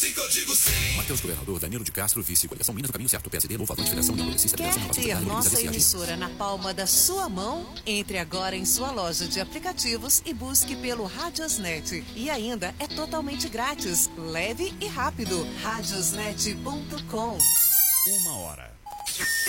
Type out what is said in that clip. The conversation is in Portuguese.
Eu digo sim. Matheus Governador, Danilo de Castro, vice, coligação Minas do Caminho Certo, PSD, Novo Avante, Federação União Progressista, Quer Federação ter Nova nossa emissora na palma da sua mão? Entre agora em sua loja de aplicativos e busque pelo Radiosnet. E ainda é totalmente grátis, leve e rápido. Radiosnet.com. 1 hora.